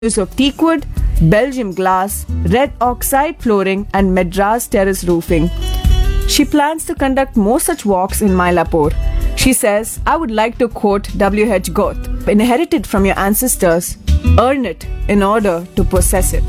use of teakwood, Belgium glass, red oxide flooring, and Madras terrace roofing. She plans to conduct more such walks in Mylapore. She says, I would like to quote W.H. Goethe, inherited from your ancestors, earn it in order to possess it.